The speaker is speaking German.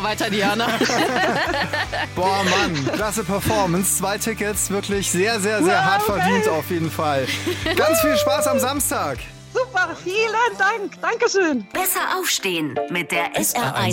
weiter, Diana. Boah, Mann, klasse Performance. 2 Tickets, wirklich sehr, sehr, sehr hart verdient auf jeden Fall. Ganz viel Spaß am Samstag. Super, vielen Dank. Dankeschön. Besser aufstehen mit der SR1